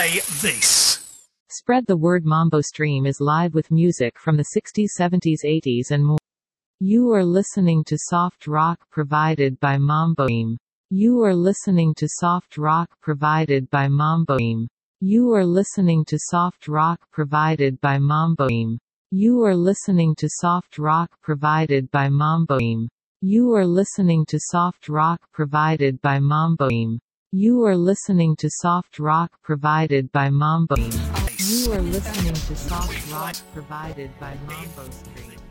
play this. Spread the word. Mambo Stream is live with music from the 60s, 70s, 80s and more. You are listening to soft rock provided by Mambo Stream. You are listening to soft rock provided by Mambo Stream. You are listening to soft rock provided by Mambo Stream. You are listening to soft rock provided by Mambo Stream. You are listening to soft rock provided by Mambo Stream. You are listening to soft rock provided by Mambo Stream. You are listening to soft rock provided by Mambo Stream.